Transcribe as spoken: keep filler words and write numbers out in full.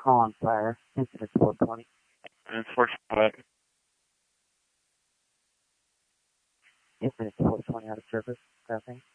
Call on fire. Incident four twenty. And four twenty. Incident four twenty out of service. Passing.